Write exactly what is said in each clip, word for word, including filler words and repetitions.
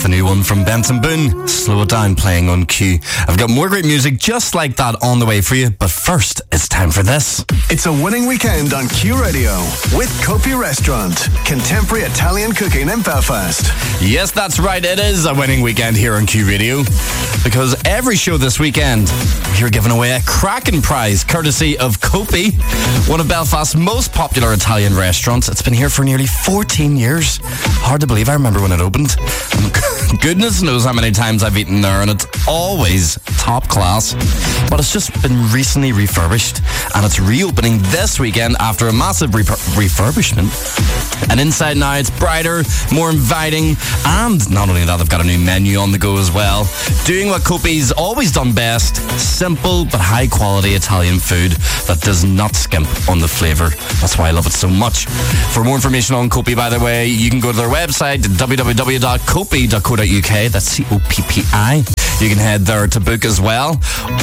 The new one from Benson Boone, Slow It Down, playing on Q. I've got more great music just like that on the way for you, but first, it's time for this. It's a winning weekend on Q Radio with Kopi Restaurant, contemporary Italian cooking in Belfast. Yes, that's right, it is a winning weekend here on Q Radio, because every show this weekend, you're giving away a cracking prize, courtesy of Kopi, one of Belfast's most popular Italian restaurants. It's been here for nearly fourteen years. Hard to believe, I remember when it opened. Goodness knows how many times I've eaten there, and it's always top class. But it's just been recently refurbished, and it's reopening this weekend after a massive re- refurbishment. And inside now, it's brighter, more inviting, and not only that, they've got a new menu on the go as well. Doing what Kopi's always done best, simple but high quality Italian food that does not skimp on the flavour. That's why I love it so much. For more information on Kopi, by the way, you can go to their website, w w w dot kopi dot co dot u k. That's C O P P I. You can head there to book as well.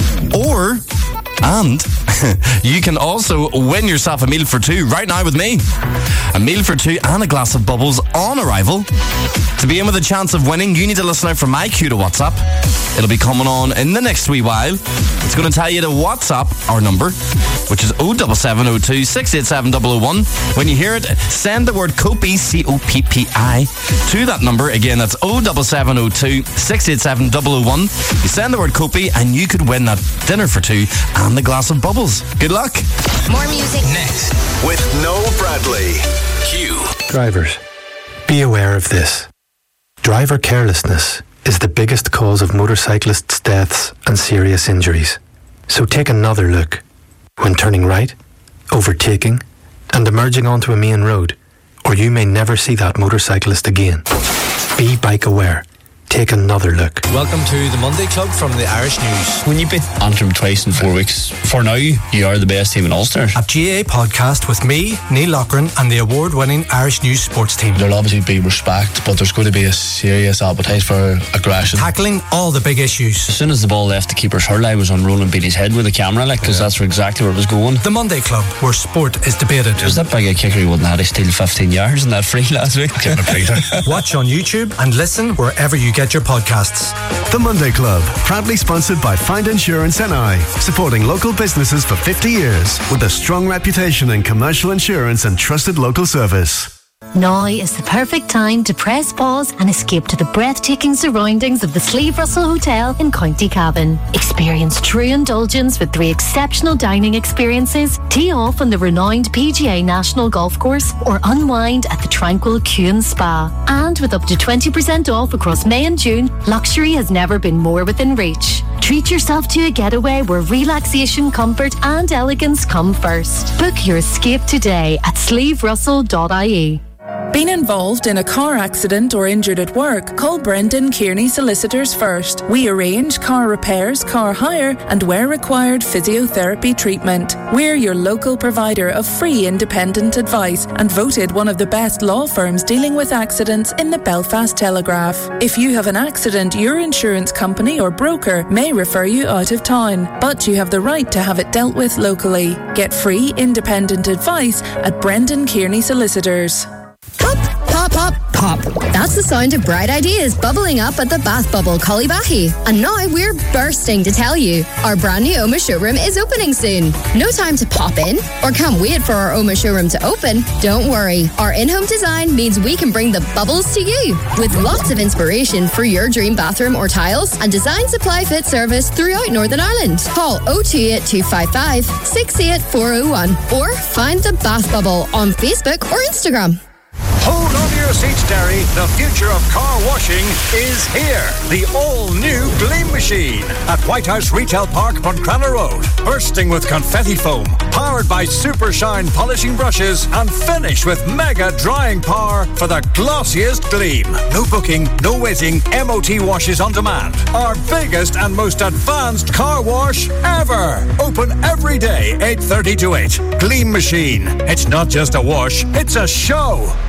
Or, and you can also win yourself a meal for two right now with me. A meal for two and a glass of bubbles on arrival. To be in with a chance of winning, you need to listen out for my cue to WhatsApp. It'll be coming on in the next wee while. It's going to tell you to WhatsApp our number, which is oh seven seven oh two, six eight seven oh oh one. When you hear it, send the word Kopi, C O P P I, to that number. Again, that's oh seven seven oh two, six eight seven oh oh one. You send the word Kopi and you could win that dinner for two and the glass of bubbles. Good luck. More music next with Noel Bradley. Q. Drivers, be aware of this. Driver carelessness is the biggest cause of motorcyclists' deaths and serious injuries. So take another look when turning right, overtaking, and emerging onto a main road, or you may never see that motorcyclist again. Be bike aware. Take another look. Welcome to the Monday Club from the Irish News. When you beat Antrim twice in four weeks, for now, you are the best team in Ulster. A G A A podcast with me, Neil Loughran, and the award-winning Irish News sports team. There'll obviously be respect, but there's going to be a serious appetite for aggression. Tackling all the big issues. As soon as the ball left the keeper's hurl, I was on Roland Beatty's head with the camera, like, because yeah. that's exactly where it was going. The Monday Club, where sport is debated. Was that big a kicker he wouldn't have had to steal fifteen yards in that free last week? Watch on YouTube and listen wherever you get your podcasts. The Monday Club, proudly sponsored by Find Insurance N I, supporting local businesses for fifty years with a strong reputation in commercial insurance and trusted local service. Now is the perfect time to press pause and escape to the breathtaking surroundings of the Slieve Russell Hotel in County Cavan. Experience true indulgence with three exceptional dining experiences, tee off on the renowned P G A National Golf Course, or unwind at the tranquil Kewn Spa. And with up to twenty percent off across May and June, luxury has never been more within reach. Treat yourself to a getaway where relaxation, comfort and elegance come first. Book your escape today at sleeve russell dot I E. Been involved in a car accident or injured at work? Call Brendan Kearney Solicitors first. We arrange car repairs, car hire and where required physiotherapy treatment. We're your local provider of free independent advice and voted one of the best law firms dealing with accidents in the Belfast Telegraph. If you have an accident, your insurance company or broker may refer you out of town, but you have the right to have it dealt with locally. Get free independent advice at Brendan Kearney Solicitors. Pop, pop, pop, pop. That's the sound of bright ideas bubbling up at the Bath Bubble Cullybahy. And now we're bursting to tell you our brand new Oma showroom is opening soon. No time to pop in or can't wait for our Oma showroom to open? Don't worry. Our in-home design means we can bring the bubbles to you with lots of inspiration for your dream bathroom or tiles and design supply fit service throughout Northern Ireland. Call oh two eight two five five, six eight four oh one or find the Bath Bubble on Facebook or Instagram. Hold on to your seats, Derry. The future of car washing is here. The all-new Gleam Machine at White House Retail Park, Buncrana Road. Bursting with confetti foam, powered by super shine polishing brushes, and finished with mega drying power for the glossiest gleam. No booking, no waiting, M O T washes on demand. Our biggest and most advanced car wash ever. Open every day, eight thirty to eight. Gleam Machine. It's not just a wash, it's a show.